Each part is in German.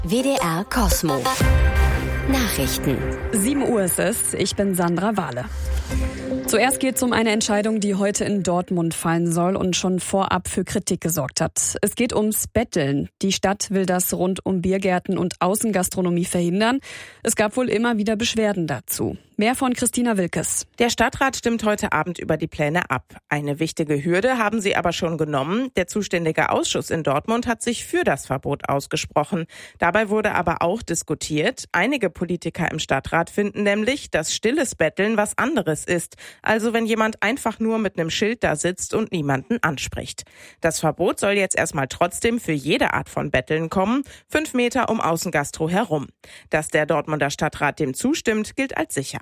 WDR Cosmo. Nachrichten. 7 Uhr ist es. Ich bin Sandra Wahle. Zuerst geht es um eine Entscheidung, die heute in Dortmund fallen soll und schon vorab für Kritik gesorgt hat. Es geht ums Betteln. Die Stadt will das rund um Biergärten und Außengastronomie verhindern. Es gab wohl immer wieder Beschwerden dazu. Mehr von Christina Wilkes. Der Stadtrat stimmt heute Abend über die Pläne ab. Eine wichtige Hürde haben sie aber schon genommen. Der zuständige Ausschuss in Dortmund hat sich für das Verbot ausgesprochen. Dabei wurde aber auch diskutiert. Einige Politiker im Stadtrat finden nämlich, dass stilles Betteln was anderes ist. Also wenn jemand einfach nur mit einem Schild da sitzt und niemanden anspricht. Das Verbot soll jetzt erstmal trotzdem für jede Art von Betteln kommen, 5 Meter um Außengastro herum. Dass der Dortmunder Stadtrat dem zustimmt, gilt als sicher.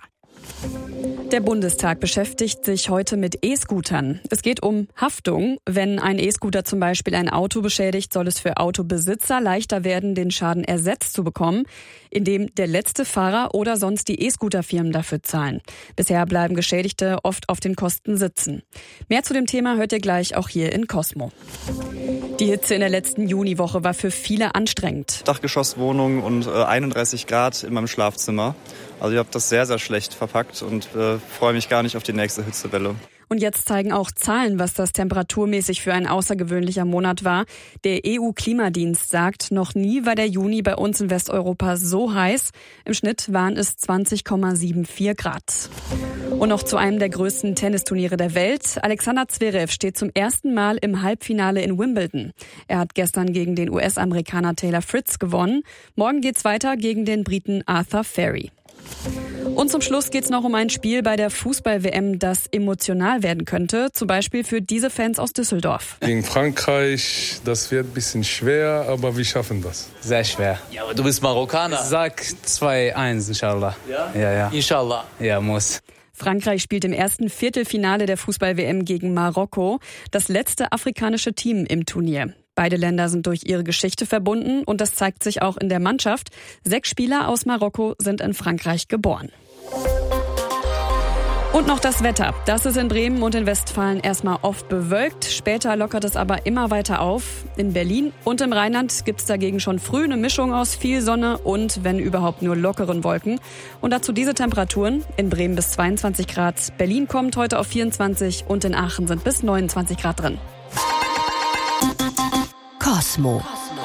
Der Bundestag beschäftigt sich heute mit E-Scootern. Es geht um Haftung. Wenn ein E-Scooter zum Beispiel ein Auto beschädigt, soll es für Autobesitzer leichter werden, den Schaden ersetzt zu bekommen, indem der letzte Fahrer oder sonst die E-Scooter-Firmen dafür zahlen. Bisher bleiben Geschädigte oft auf den Kosten sitzen. Mehr zu dem Thema hört ihr gleich auch hier in Cosmo. Die Hitze in der letzten Juniwoche war für viele anstrengend. Dachgeschosswohnung und 31 Grad in meinem Schlafzimmer. Also ich habe das sehr, sehr schlecht verpackt und freue mich gar nicht auf die nächste Hitzewelle. Und jetzt zeigen auch Zahlen, was das temperaturmäßig für ein außergewöhnlicher Monat war. Der EU-Klimadienst sagt, noch nie war der Juni bei uns in Westeuropa so heiß. Im Schnitt waren es 20,74 Grad. Und noch zu einem der größten Tennisturniere der Welt. Alexander Zverev steht zum ersten Mal im Halbfinale in Wimbledon. Er hat gestern gegen den US-Amerikaner Taylor Fritz gewonnen. Morgen geht's weiter gegen den Briten Arthur Ferry. Und zum Schluss geht's noch um ein Spiel bei der Fußball-WM, das emotional werden könnte. Zum Beispiel für diese Fans aus Düsseldorf. Gegen Frankreich, das wird ein bisschen schwer, aber wir schaffen das. Sehr schwer. Ja, aber du bist Marokkaner. Sag 2-1, inshallah. Ja? Ja. Inshallah. Ja, muss. Frankreich spielt im ersten Viertelfinale der Fußball-WM gegen Marokko, das letzte afrikanische Team im Turnier. Beide Länder sind durch ihre Geschichte verbunden und das zeigt sich auch in der Mannschaft. 6 Spieler aus Marokko sind in Frankreich geboren. Und noch das Wetter. Das ist in Bremen und in Westfalen erstmal oft bewölkt. Später lockert es aber immer weiter auf. In Berlin und im Rheinland gibt es dagegen schon früh eine Mischung aus viel Sonne und, wenn überhaupt, nur lockeren Wolken. Und dazu diese Temperaturen. In Bremen bis 22 Grad. Berlin kommt heute auf 24 und in Aachen sind bis 29 Grad drin. Cosmo.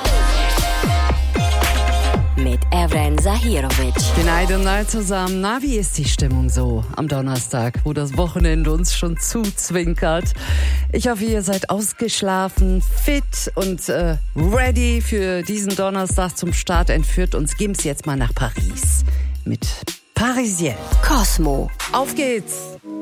Mit Evren Zahirovic. Goedenavond zusammen. Na, wie ist die Stimmung so am Donnerstag, wo das Wochenende uns schon zuzwinkert? Ich hoffe, ihr seid ausgeschlafen, fit und ready für diesen Donnerstag zum Start. Entführt uns Gims jetzt mal nach Paris mit Parisien. Cosmo. Auf geht's!